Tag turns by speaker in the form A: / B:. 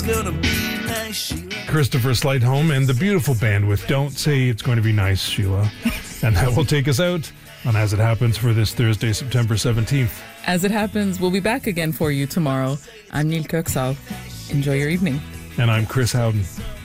A: gonna be nice, Sheila.
B: Christopher Slightholm and the beautiful band with Don't Say It's Going to Be Nice, Sheila. And that will take us out on As It Happens for this Thursday, September 17th.
C: As It Happens, we'll be back again for you tomorrow. I'm Neil Kirksall. Enjoy your evening.
B: And I'm Chris Howden.